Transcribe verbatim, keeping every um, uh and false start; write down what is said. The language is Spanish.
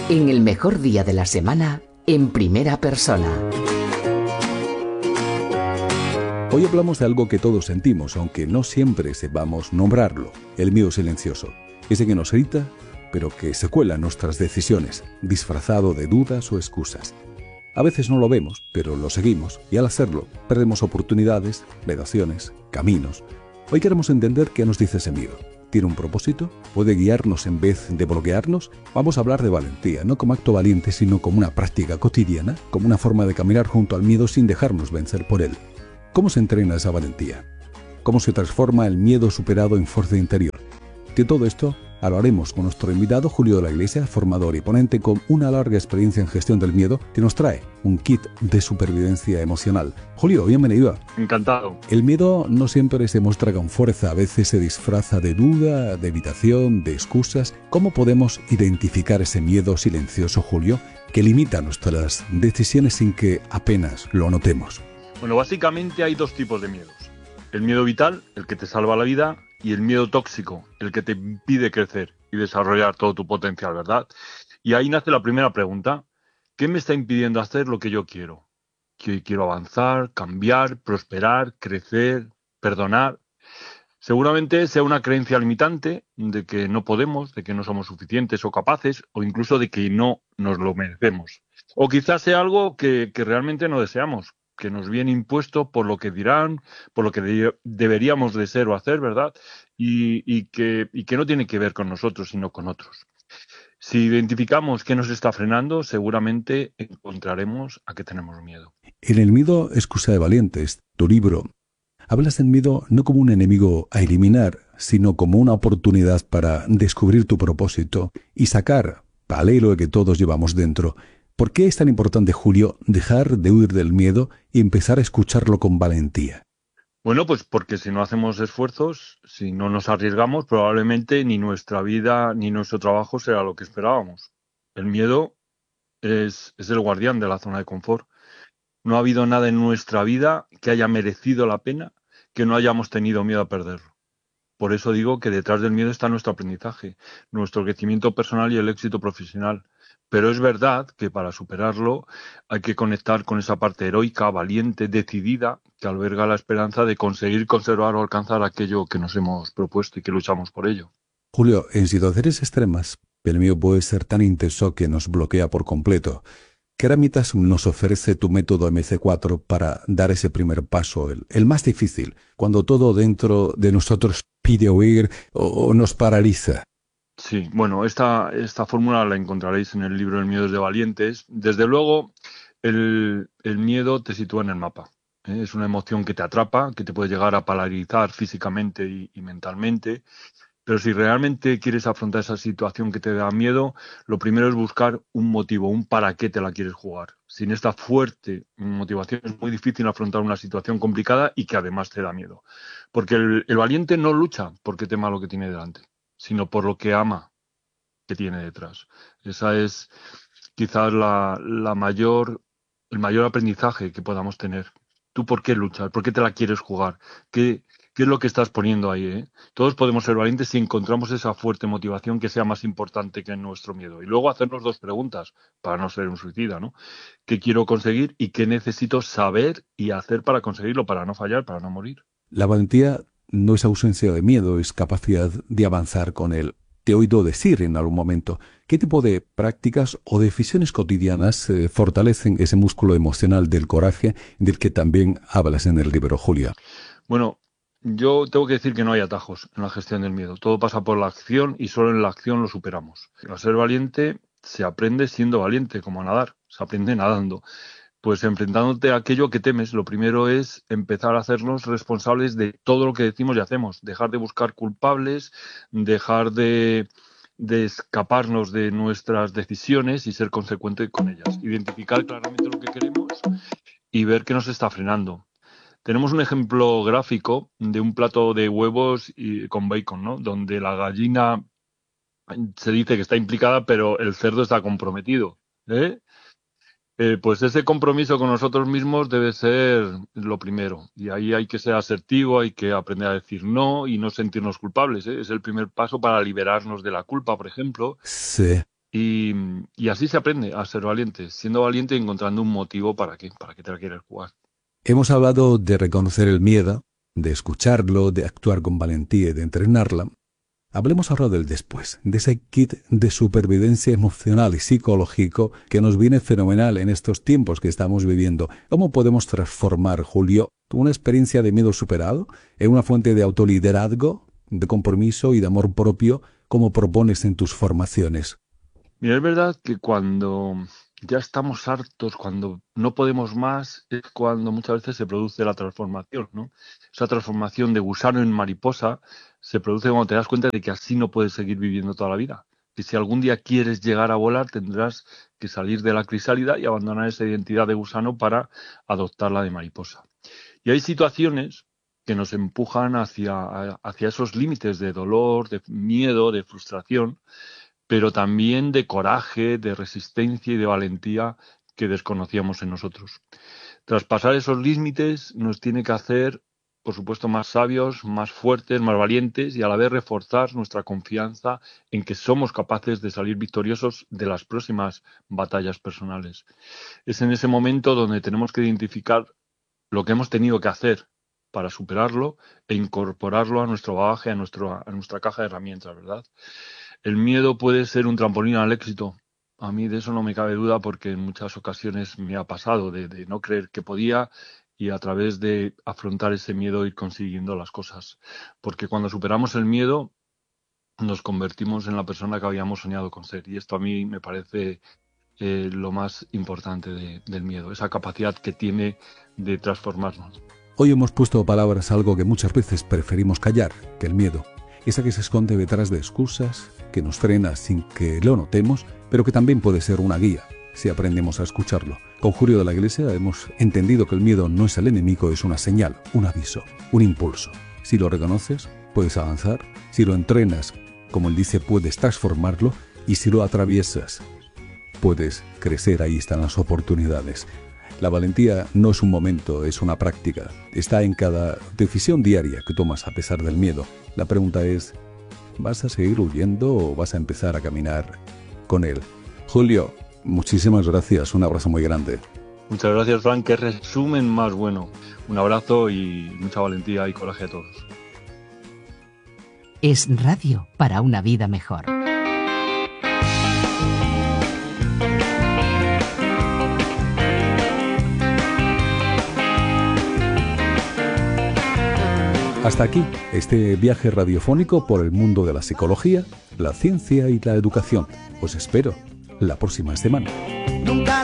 En el mejor día de la semana, en primera persona. Hoy hablamos de algo que todos sentimos, aunque no siempre sepamos nombrarlo: el miedo silencioso. Ese que nos grita, pero que se cuela en nuestras decisiones, disfrazado de dudas o excusas. A veces no lo vemos, pero lo seguimos, y al hacerlo, perdemos oportunidades, relaciones, caminos. Hoy queremos entender qué nos dice ese miedo. ¿Tiene un propósito? ¿Puede guiarnos en vez de bloquearnos? Vamos a hablar de valentía, no como acto valiente, sino como una práctica cotidiana, como una forma de caminar junto al miedo sin dejarnos vencer por él. ¿Cómo se entrena esa valentía? ¿Cómo se transforma el miedo superado en fuerza interior? De todo esto hablaremos con nuestro invitado Julio de la Iglesia, formador y ponente con una larga experiencia en gestión del miedo, que nos trae un kit de supervivencia emocional. Julio, bienvenido. Encantado. El miedo no siempre se muestra con fuerza, a veces se disfraza de duda, de evitación, de excusas. ¿Cómo podemos identificar ese miedo silencioso, Julio, que limita nuestras decisiones sin que apenas lo notemos? Bueno, básicamente hay dos tipos de miedos. El miedo vital, el que te salva la vida, y el miedo tóxico, el que te impide crecer y desarrollar todo tu potencial, ¿verdad? Y ahí nace la primera pregunta: ¿qué me está impidiendo hacer lo que yo quiero? Que quiero avanzar, cambiar, prosperar, crecer, perdonar. Seguramente sea una creencia limitante de que no podemos, de que no somos suficientes o capaces, o incluso de que no nos lo merecemos. O quizás sea algo que, que realmente no deseamos, que nos viene impuesto por lo que dirán, por lo que de, deberíamos de ser o hacer, ¿verdad? Y, y, que, y que no tiene que ver con nosotros, sino con otros. Si identificamos qué nos está frenando, seguramente encontraremos a qué tenemos miedo. En El miedo, excusa de valientes, tu libro, hablas del miedo no como un enemigo a eliminar, sino como una oportunidad para descubrir tu propósito y sacar al héroe que todos llevamos dentro. ¿Por qué es tan importante, Julio, dejar de huir del miedo y empezar a escucharlo con valentía? Bueno, pues porque si no hacemos esfuerzos, si no nos arriesgamos, probablemente ni nuestra vida ni nuestro trabajo será lo que esperábamos. El miedo es, es el guardián de la zona de confort. No ha habido nada en nuestra vida que haya merecido la pena que no hayamos tenido miedo a perderlo. Por eso digo que detrás del miedo está nuestro aprendizaje, nuestro crecimiento personal y el éxito profesional. Pero es verdad que para superarlo hay que conectar con esa parte heroica, valiente, decidida, que alberga la esperanza de conseguir conservar o alcanzar aquello que nos hemos propuesto y que luchamos por ello. Julio, en situaciones extremas, el miedo puede ser tan intenso que nos bloquea por completo. ¿Qué herramientas nos ofrece tu método eme ce cuatro para dar ese primer paso, el, el más difícil, cuando todo dentro de nosotros pide huir o, o nos paraliza? Sí, bueno, esta, esta fórmula la encontraréis en el libro El miedo es de valientes. Desde luego, el, el miedo te sitúa en el mapa, ¿eh? Es una emoción que te atrapa, que te puede llegar a paralizar físicamente y, y mentalmente. Pero si realmente quieres afrontar esa situación que te da miedo, lo primero es buscar un motivo, un para qué te la quieres jugar. Sin esta fuerte motivación es muy difícil afrontar una situación complicada y que además te da miedo. Porque el, el valiente no lucha porque tema lo que tiene delante, sino por lo que ama que tiene detrás. Esa es quizás la, la mayor, el mayor aprendizaje que podamos tener. ¿Tú por qué luchas? ¿Por qué te la quieres jugar? ¿Qué, qué es lo que estás poniendo ahí? ¿eh? Todos podemos ser valientes si encontramos esa fuerte motivación que sea más importante que nuestro miedo. Y luego hacernos dos preguntas para no ser un suicida, ¿no? ¿Qué quiero conseguir y qué necesito saber y hacer para conseguirlo, para no fallar, para no morir? La valentía no es ausencia de miedo, es capacidad de avanzar con él. Te he oído decir en algún momento, ¿qué tipo de prácticas o decisiones cotidianas eh, fortalecen ese músculo emocional del coraje del que también hablas en el libro, Julia? Bueno, yo tengo que decir que no hay atajos en la gestión del miedo. Todo pasa por la acción y solo en la acción lo superamos. A ser valiente se aprende siendo valiente, como a nadar. Se aprende nadando. Pues enfrentándote a aquello que temes, lo primero es empezar a hacernos responsables de todo lo que decimos y hacemos. Dejar de buscar culpables, dejar de, de escaparnos de nuestras decisiones y ser consecuente con ellas. Identificar claramente lo que queremos y ver qué nos está frenando. Tenemos un ejemplo gráfico de un plato de huevos y, con bacon, ¿no? Donde la gallina se dice que está implicada, pero el cerdo está comprometido, ¿eh? Eh, pues ese compromiso con nosotros mismos debe ser lo primero. Y ahí hay que ser asertivo, hay que aprender a decir no y no sentirnos culpables, ¿eh? Es el primer paso para liberarnos de la culpa, por ejemplo. Sí. Y, y así se aprende a ser valiente, siendo valiente y encontrando un motivo para que, para que te la quieras jugar. Hemos hablado de reconocer el miedo, de escucharlo, de actuar con valentía y de entrenarla. Hablemos ahora del después, de ese kit de supervivencia emocional y psicológico que nos viene fenomenal en estos tiempos que estamos viviendo. ¿Cómo podemos transformar, Julio, una experiencia de miedo superado en una fuente de autoliderazgo, de compromiso y de amor propio, como propones en tus formaciones? Mira, es verdad que cuando ya estamos hartos, cuando no podemos más, es cuando muchas veces se produce la transformación, ¿no? Esa transformación de gusano en mariposa se produce cuando te das cuenta de que así no puedes seguir viviendo toda la vida. Que si algún día quieres llegar a volar, tendrás que salir de la crisálida y abandonar esa identidad de gusano para adoptar la de mariposa. Y hay situaciones que nos empujan hacia, hacia esos límites de dolor, de miedo, de frustración, pero también de coraje, de resistencia y de valentía que desconocíamos en nosotros. Traspasar esos límites nos tiene que hacer, por supuesto, más sabios, más fuertes, más valientes y a la vez reforzar nuestra confianza en que somos capaces de salir victoriosos de las próximas batallas personales. Es en ese momento donde tenemos que identificar lo que hemos tenido que hacer para superarlo e incorporarlo a nuestro bagaje, a, nuestro, a nuestra caja de herramientas, ¿verdad? El miedo puede ser un trampolín al éxito. A mí de eso no me cabe duda porque en muchas ocasiones me ha pasado de, de no creer que podía y a través de afrontar ese miedo ir consiguiendo las cosas. Porque cuando superamos el miedo nos convertimos en la persona que habíamos soñado con ser. Y esto a mí me parece eh, lo más importante de, del miedo, esa capacidad que tiene de transformarnos. Hoy hemos puesto palabras a algo que muchas veces preferimos callar, que el miedo. Esa que se esconde detrás de excusas, que nos frena sin que lo notemos, pero que también puede ser una guía, si aprendemos a escucharlo. Con Julio de la Iglesia hemos entendido que el miedo no es el enemigo, es una señal, un aviso, un impulso. Si lo reconoces, puedes avanzar. Si lo entrenas, como él dice, puedes transformarlo. Y si lo atraviesas, puedes crecer. Ahí están las oportunidades. La valentía no es un momento, es una práctica. Está en cada decisión diaria que tomas a pesar del miedo. La pregunta es, ¿vas a seguir huyendo o vas a empezar a caminar con él? Julio, muchísimas gracias. Un abrazo muy grande. Muchas gracias, Frank. Qué resumen más bueno. Un abrazo y mucha valentía y coraje a todos. Es radio para una vida mejor. Hasta aquí este viaje radiofónico por el mundo de la psicología, la ciencia y la educación. Os espero la próxima semana. Nunca